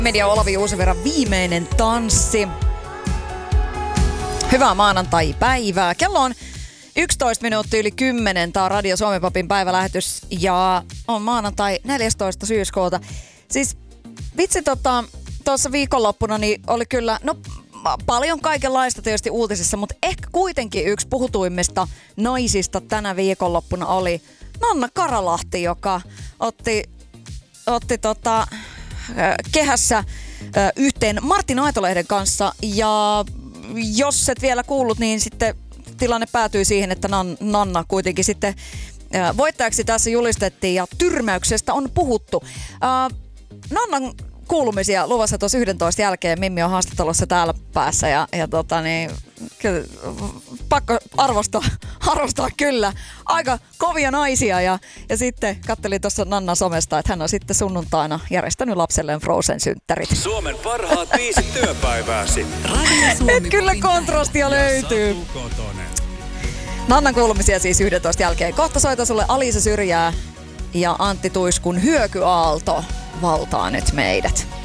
Media Olavi Uusivirran viimeinen tanssi. Hyvää maanantai-päivää. Kello on 11 minuuttia yli 10. Tää on Radio Suomen Popin päivälähetys ja on maanantai 14. syyskuuta. Siis vitsi tuossa viikonloppuna niin oli kyllä, paljon kaikenlaista tietysti uutisissa, mutta ehkä kuitenkin yksi puhutuimmista naisista tänä viikonloppuna oli Nanna Karalahti, joka otti kehässä yhteen Martin Aitolehden kanssa, ja jos et vielä kuullut, niin sitten tilanne päätyi siihen, että Nanna kuitenkin sitten voittajaksi tässä julistettiin ja tyrmäyksestä on puhuttu. Nannan kuulumisia luvassa tuossa 11 jälkeen. Mimmi on haastattelussa täällä päässä ja kyllä, pakko arvostaa kyllä. Aika kovia naisia ja sitten kattelin tuossa Nannan somesta, että hän on sitten sunnuntaina järjestänyt lapselleen Frozen-synttärit. Suomen parhaat 5 työpäivääsi. Et kyllä kontrastia löytyy. Nannan kuulumisia siis 11 jälkeen. Kohta soita sulle Alisa Syrjää ja Antti Tuiskun Hyökyaalto valtaa nyt meidät.